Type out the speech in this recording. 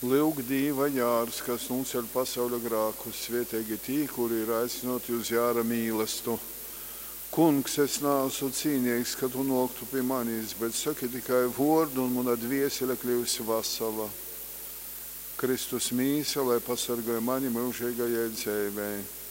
Lūk, Dīva jārs, kas nuceļ pasauļa grākus, svietīgi tī, kuri ir aicinoti uz jāra mīlestību. Kungs, es neesmu cīnīgs, ka tu noktu pie manis, bet saki tikai vārdu, un mana dviesele kļūsi vesela. Kristus mīsa, lai pasargāja mani mūžīgajai dzīvei.